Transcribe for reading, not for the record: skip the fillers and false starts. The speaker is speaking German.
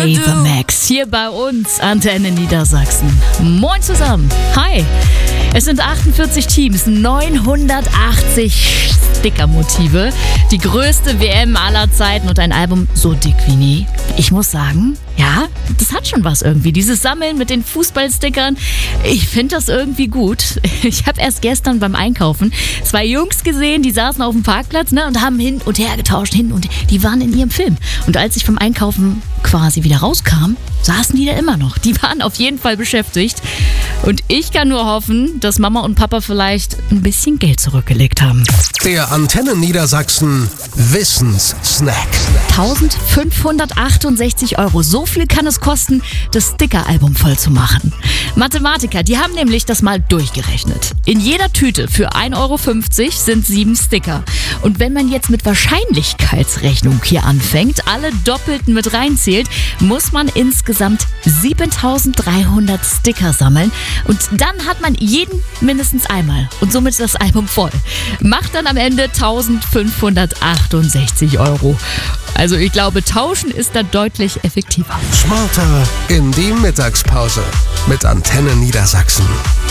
Ava Max hier bei uns, Antenne Niedersachsen. Moin zusammen. Hi. Es sind 48 Teams, 980 Sticker-Motive, die größte WM aller Zeiten und ein Album so dick wie nie. Ich muss sagen, ja, das hat schon was irgendwie. Dieses Sammeln mit den Fußballstickern, ich finde das irgendwie gut. Ich habe erst gestern beim Einkaufen 2 Jungs gesehen, die saßen auf dem Parkplatz und haben hin und her getauscht, und die waren in ihrem Film. Und als ich vom Einkaufen quasi wieder rauskam, saßen die da immer noch. Die waren auf jeden Fall beschäftigt. Und ich kann nur hoffen, dass Mama und Papa vielleicht ein bisschen Geld zurückgelegt haben. Der Antenne Niedersachsen Wissenssnack. 1568 €. So viel kann es kosten, das Sticker-Album voll zu machen. Mathematiker, die haben nämlich das mal durchgerechnet. In jeder Tüte für 1,50 € sind 7 Sticker. Und wenn man jetzt mit Wahrscheinlichkeitsrechnung hier anfängt, alle Doppelten mit reinzählt, muss man insgesamt 7300 Sticker sammeln. Und dann hat man jeden mindestens einmal und somit das Album voll. Macht dann am Ende 1568 €. Also ich glaube, tauschen ist da deutlich effektiver. Smarter in die Mittagspause mit Antenne Niedersachsen.